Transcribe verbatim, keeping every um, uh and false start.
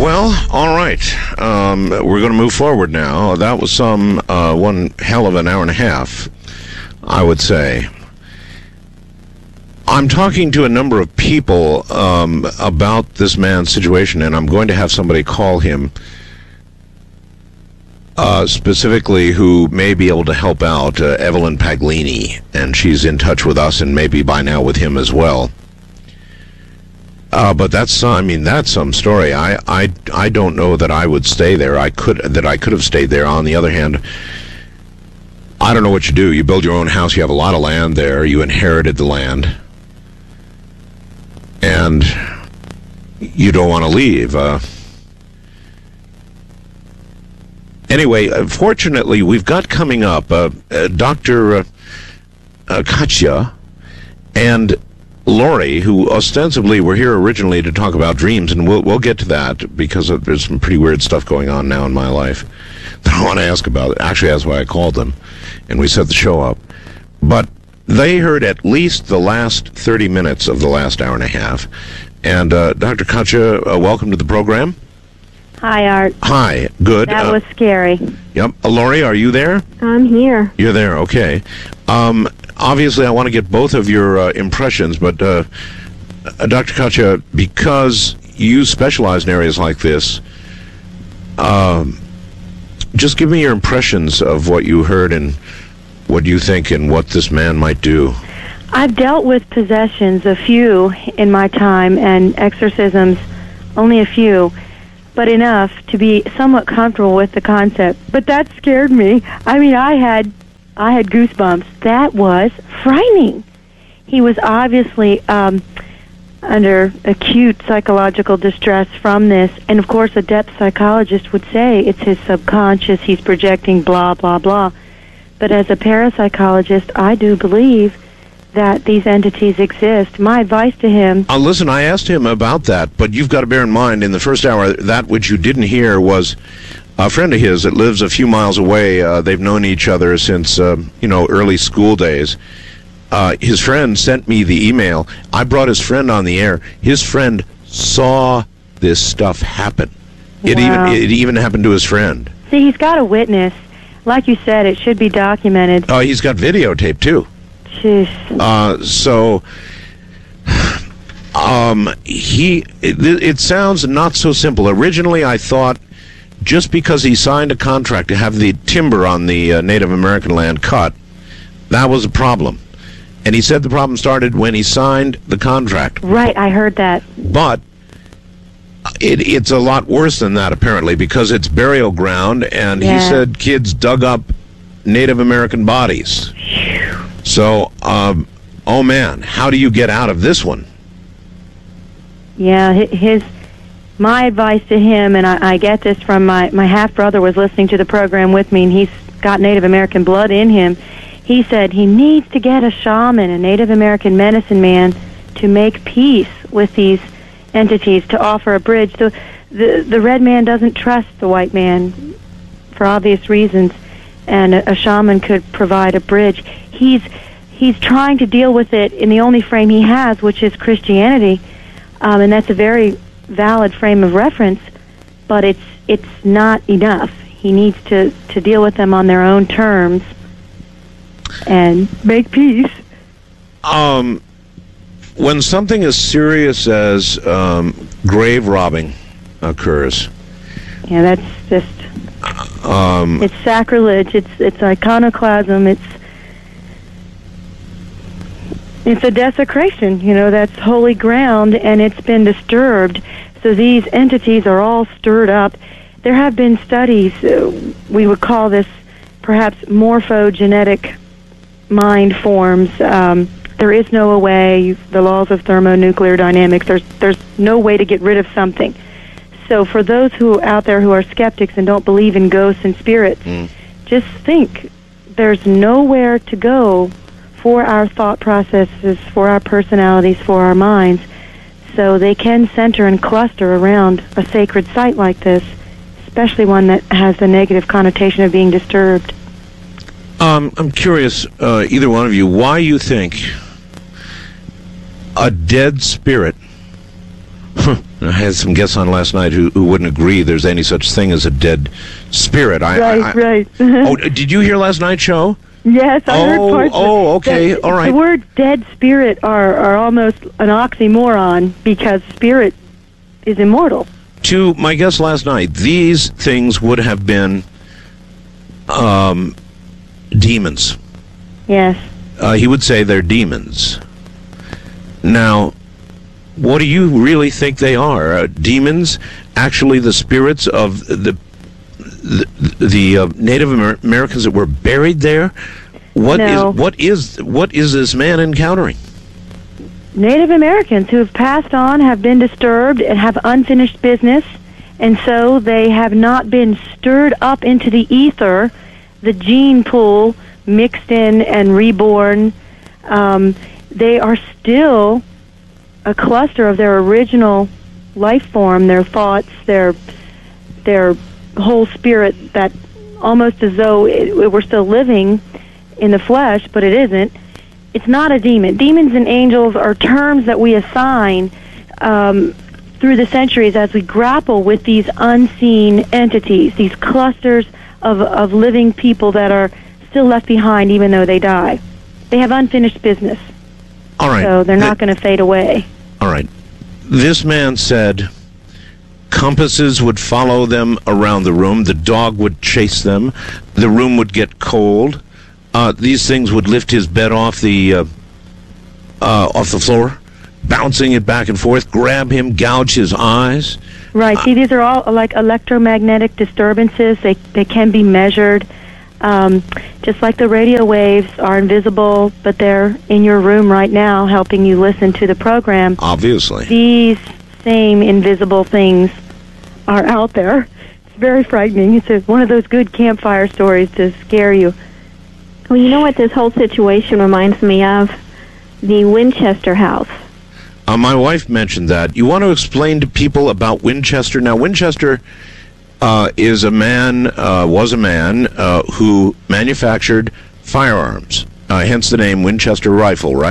Well, all right. Um, we're going to move forward now. That was some uh, one hell of an hour and a half, I would say. I'm talking to a number of people um, about this man's situation, and I'm going to have somebody call him uh, specifically who may be able to help out, uh, Evelyn Paglini, and she's in touch with us and maybe by now with him as well. Uh, but that's, I mean, that's some story. I, I, I don't know that I would stay there. I could, that I could have stayed there. On the other hand, I don't know what you do. You build your own house. You have a lot of land there. You inherited the land. And you don't want to leave. Uh, anyway, uh, fortunately, we've got coming up uh, uh, Doctor Uh, uh, Katya and Lori, who ostensibly were here originally to talk about dreams, and we'll we'll get to that because of, there's some pretty weird stuff going on now in my life that I want to ask about. Actually, that's why I called them, and we set the show up. But they heard at least the last thirty minutes of the last hour and a half. And uh, Doctor Katya, uh, welcome to the program. Hi, Art. Hi, good. That uh, was scary. Yep. Uh, Lori, are you there? I'm here. You're there, okay. Um, obviously, I want to get both of your uh, impressions, but uh, uh, Doctor Katya, because you specialize in areas like this, um, just give me your impressions of what you heard and what you think and what this man might do. I've dealt with possessions, a few in my time, and exorcisms, only a few, but enough to be somewhat comfortable with the concept. But that scared me. I mean, I had I had goosebumps. That was frightening. He was obviously um, under acute psychological distress from this, and of course a depth psychologist would say it's his subconscious, he's projecting blah, blah, blah. But as a parapsychologist, I do believe that these entities exist. My advice to him... Uh, listen, I asked him about that, but you've got to bear in mind, in the first hour, that which you didn't hear was a friend of his that lives a few miles away. Uh, they've known each other since, uh, you know, early school days. Uh, his friend sent me the email. I brought his friend on the air. His friend saw this stuff happen. It Wow. even it even happened to his friend. See, he's got a witness. Like you said, it should be documented. Oh, he's got videotape, too. Jeez. Uh, so, um, he, it, it sounds not so simple. Originally, I thought just because he signed a contract to have the timber on the uh, Native American land cut, that was a problem. And he said the problem started when he signed the contract. Right, I heard that. But it, it's a lot worse than that, apparently, because it's burial ground, and Yeah. he said kids dug up Native American bodies. So, um, oh man, how do you get out of this one? Yeah, hi- his... My advice to him, and I, I get this from my, my half-brother was listening to the program with me, and he's got Native American blood in him. He said he needs to get a shaman, a Native American medicine man, to make peace with these entities, to offer a bridge. The, the, the red man doesn't trust the white man for obvious reasons, and a, a shaman could provide a bridge. He's, he's trying to deal with it in the only frame he has, which is Christianity, um, and that's a very valid frame of reference, but it's it's not enough. He needs to, to deal with them on their own terms and make peace. Um, when something as serious as um, grave robbing occurs, Yeah, that's just um, it's sacrilege. It's it's iconoclasm. It's it's a desecration. You know, that's holy ground, and it's been disturbed. So these entities are all stirred up. There have been studies. Uh, we would call this perhaps morphogenetic mind forms. Um, there is no way. The laws of thermonuclear dynamics. There's there's no way to get rid of something. So for those who out there who are skeptics and don't believe in ghosts and spirits, mm. just think there's nowhere to go for our thought processes, for our personalities, for our minds. So they can center and cluster around a sacred site like this, especially one that has the negative connotation of being disturbed. Um, I'm curious, uh, either one of you, why you think a dead spirit I had some guests on last night who, who wouldn't agree there's any such thing as a dead spirit. I, right, I, I, right. oh, did you hear last night's show? Yes, I oh, heard parts. Oh, okay, the, all right. The word dead spirit are, are almost an oxymoron because spirit is immortal. To my guest last night, these things would have been um, demons. Yes. Uh, he would say they're demons. Now, what do you really think they are? Uh, demons, actually the spirits of the the, the uh, Native Amer- Americans that were buried there? What no. is what is what is this man encountering? Native Americans who have passed on have been disturbed and have unfinished business, and so they have not been stirred up into the ether, the gene pool mixed in and reborn. Um, they are still a cluster of their original life form, their thoughts, their their whole spirit, that almost as though it, it were still living in the flesh, but it isn't. It's not a demon. Demons and angels are terms that we assign um, through the centuries as we grapple with these unseen entities, these clusters of, of living people that are still left behind even though they die. They have unfinished business. All right. So they're not going to fade away. All right. This man said compasses would follow them around the room. The dog would chase them. The room would get cold. Uh, these things would lift his bed off the uh, uh, off the floor, bouncing it back and forth, grab him, gouge his eyes. Right. See, these are all like electromagnetic disturbances. They they can be measured. Um, just like the radio waves are invisible, but they're in your room right now helping you listen to the program. Obviously. These same invisible things are out there. It's very frightening. It's a, one of those good campfire stories to scare you. Well, you know what this whole situation reminds me of? The Winchester House. Uh, my wife mentioned that. You want to explain to people about Winchester? Now, Winchester uh, is a man, uh, was a man, uh, who manufactured firearms, uh, hence the name Winchester rifle, right?